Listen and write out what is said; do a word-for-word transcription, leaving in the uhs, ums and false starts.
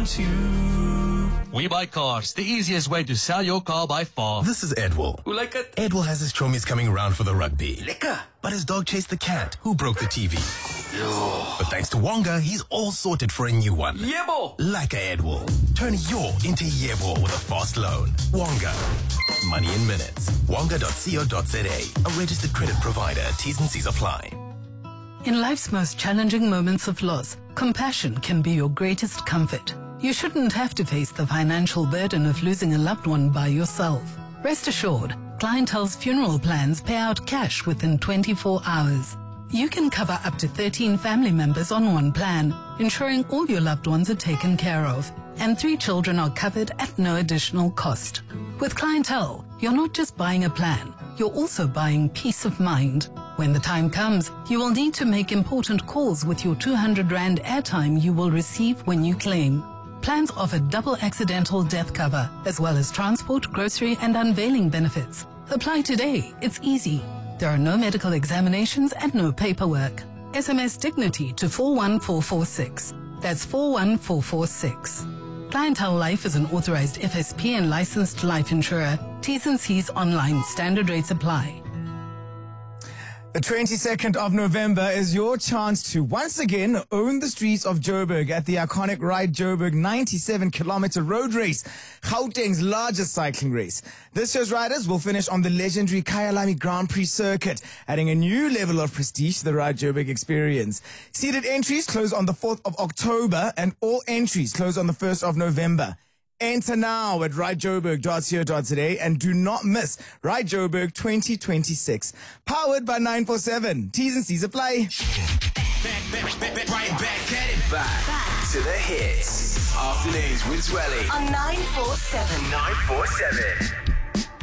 want you. We Buy Cars, the easiest way to sell your car by far. This is Edwell. Who like it? Edwell has his chommies coming around for the rugby. Lekker. But his dog chased the cat, who broke the T V. Yo. But thanks to Wonga, he's all sorted for a new one. Yebo. Like a Edwell. Turn your into Yebo with a fast loan. Wonga. Money in minutes. Wonga dot co dot za. A registered credit provider. T's and C's apply. In life's most challenging moments of loss, compassion can be your greatest comfort. You shouldn't have to face the financial burden of losing a loved one by yourself. Rest assured, Clientele's funeral plans pay out cash within twenty-four hours. You can cover up to thirteen family members on one plan, ensuring all your loved ones are taken care of, and three children are covered at no additional cost. With Clientele, you're not just buying a plan, you're also buying peace of mind. When the time comes, you will need to make important calls with your two hundred rand airtime you will receive when you claim. Plans offer double accidental death cover, as well as transport, grocery, and unveiling benefits. Apply today. It's easy. There are no medical examinations and no paperwork. S M S Dignity to four one four four six. That's four one four four six. Clientele Life is an authorized F S P and licensed life insurer. T's and C's online. Standard rates apply. The twenty-second of November is your chance to once again own the streets of Joburg at the iconic Ride Joburg ninety-seven kilometer road race, Gauteng's largest cycling race. This year's riders will finish on the legendary Kyalami Grand Prix circuit, adding a new level of prestige to the Ride Joburg experience. Seated entries close on the fourth of October and all entries close on the first of November. Enter now at ride joburg dot co dot za and do not miss Ride Joburg twenty twenty-six. Powered by nine four seven. T's and C's apply. Back, back, back, back, right back at it. Back, back to the hits. Afternoons with Zwelly on nine four seven. nine four seven.